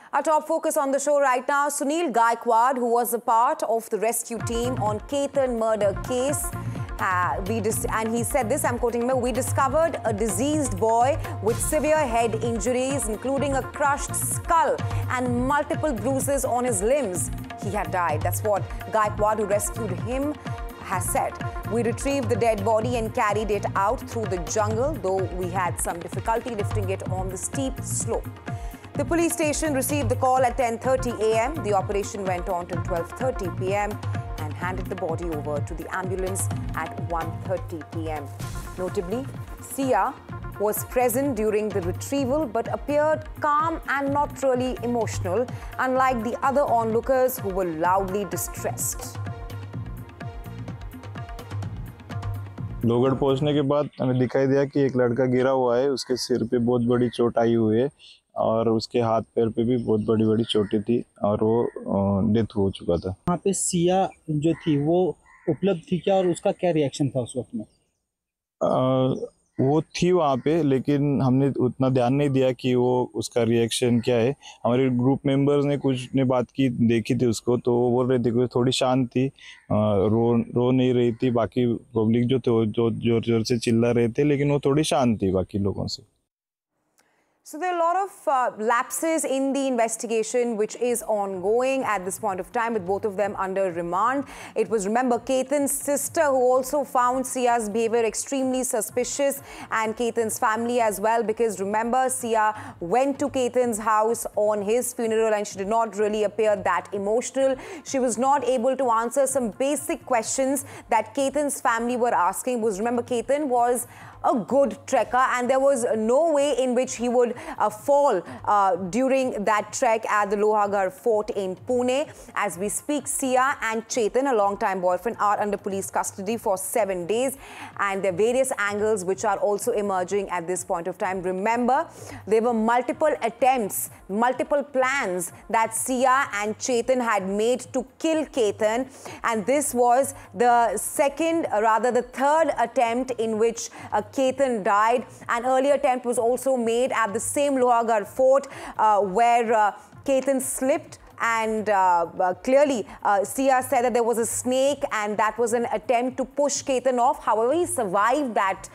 Our top focus on the show right now, Sunil Gaikwad, who was a part of the rescue team on Ketan murder case. And he said this, I'm quoting him, "We discovered a diseased boy with severe head injuries, including a crushed skull and multiple bruises on his limbs. He had died." That's what Gaikwad, who rescued him, has said. "We retrieved the dead body and carried it out through the jungle, though we had some difficulty lifting it on the steep slope." The police station received the call at 10:30 a.m. The operation went on till 12:30 p.m. and handed the body over to the ambulance at 1:30 p.m. Notably, Sia was present during the retrieval but appeared calm and not really emotional, unlike the other onlookers who were loudly distressed. Lohgarh पहुंचने के बाद हमें दिखाई दिया कि एक लड़का गिरा हुआ है, उसके सिर पे बहुत बड़ी चोट आई हुई है और उसके हाथ पैर पे भी बहुत बड़ी बड़ी चोटें थी और वो डेथ हो चुका था। वहाँ पे सिया जो थी वो उपलब्ध थी क्या और उसका क्या रिएक्शन था उस वक्त में? वो थी वहाँ पे, लेकिन हमने उतना ध्यान नहीं दिया कि वो उसका रिएक्शन क्या है। हमारे ग्रुप मेंबर्स ने कुछ ने बात की, देखी थी उसको, तो वो बोल रहे थे कि थोड़ी शांत थी, रो नहीं रही थी। बाकी पब्लिक जो थे जो जोर जोर से चिल्ला रहे थे, लेकिन वो थोड़ी शांत थी बाकी लोगों से। So there are a lot of lapses in the investigation, which is ongoing at this point of time, with both of them under remand. It was, remember, Ketan's sister who also found Sia's behavior extremely suspicious, and Ketan's family as well, because remember, Sia went to Ketan's house on his funeral and she did not really appear that emotional. She was not able to answer some basic questions that Ketan's family were asking. Because remember, Ketan was a good trekker and there was no way in which he would fall during that trek at the Lohagarh Fort in Pune. As we speak, Sia and Chetan, a long-time boyfriend, are under police custody for 7 days, and there are various angles which are also emerging at this point of time. Remember, there were multiple attempts, multiple plans that Sia and Chetan had made to kill Ketan, and this was the third attempt in which Ketan died. An earlier attempt was also made at the same Lohagarh Fort where Ketan slipped, and clearly Sia said that there was a snake and that was an attempt to push Ketan off. However, he survived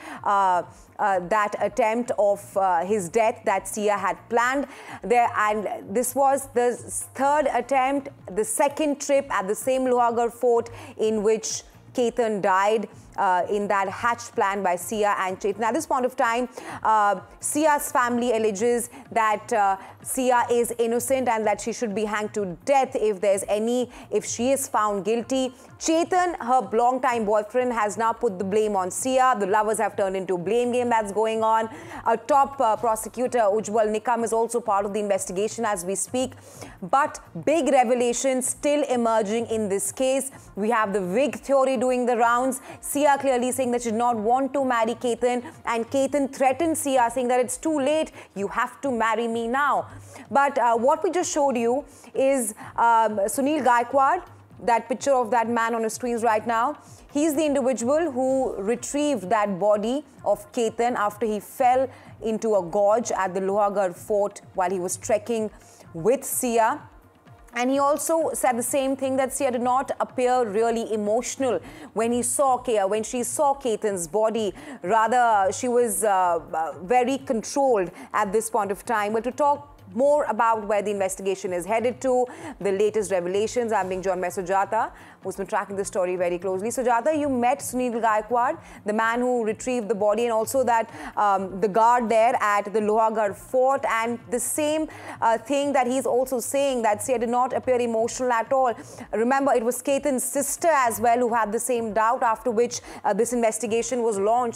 that attempt of his death that Sia had planned there, and this was the third attempt, the second trip at the same Lohagarh Fort in which Ketan died in that hatched plan by Sia and Chetan. At this point of time, Sia's family alleges that Sia is innocent and that she should be hanged to death if she is found guilty. Chetan, her long-time boyfriend, has now put the blame on Sia. The lovers have turned into a blame game that's going on. A top prosecutor, Ujjwal Nikam, is also part of the investigation as we speak. But big revelations still emerging in this case. We have the wig theory doing the rounds. Sia clearly saying that she did not want to marry Ketan, and Ketan threatened Sia, saying that it's too late, you have to marry me now. But what we just showed you is Sunil Gaikwad, that picture of that man on your screens right now. He's the individual who retrieved that body of Ketan after he fell into a gorge at the Lohagarh Fort while he was trekking with Sia. And he also said the same thing, that Sia did not appear really emotional when she saw Ketan's body. Rather, she was very controlled at this point of time. But to talk more about where the investigation is headed to, the latest revelations, I'm being joined by Sujata, who's been tracking the story very closely. Sujata, you met Sunil Gaikwad, the man who retrieved the body, and also that the guard there at the Lohagarh Fort, and the same thing that he's also saying, that Sia did not appear emotional at all. Remember, it was Ketan's sister as well who had the same doubt, after which this investigation was launched.